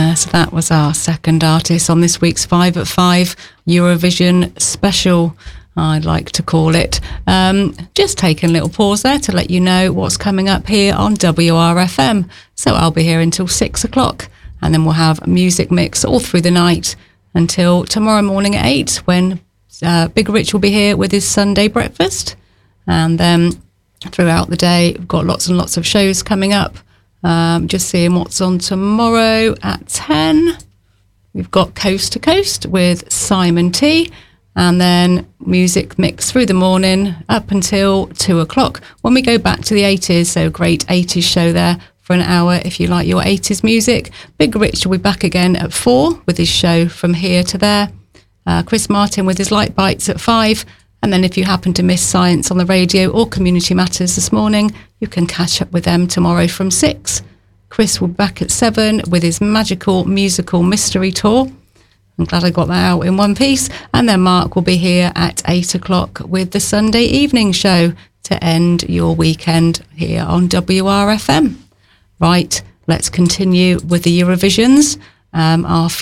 So that was our second artist on this week's 5 at 5 Eurovision special, I'd like to call it. Just taking a little pause there to let you know what's coming up here on WRFM. So I'll be here until 6 o'clock, and then we'll have a music mix all through the night until tomorrow morning at 8, when Big Rich will be here with his Sunday breakfast. And then throughout the day, we've got lots and lots of shows coming up. Just seeing what's on tomorrow at 10. We've got Coast to Coast with Simon T. And then music mix through the morning up until 2 o'clock when we go back to the 80s. So great 80s show there for an hour if you like your 80s music. Big Rich will be back again at 4 with his show From Here to There. Chris Martin with his Light Bites at 5. And then if you happen to miss Science on the Radio or Community Matters this morning, you can catch up with them tomorrow from 6. Chris will be back at 7 with his Magical Musical Mystery Tour. I'm glad I got that out in one piece. And then Mark will be here at 8 o'clock with the Sunday evening show to end your weekend here on WRFM. Right, let's continue with the Eurovisions. Our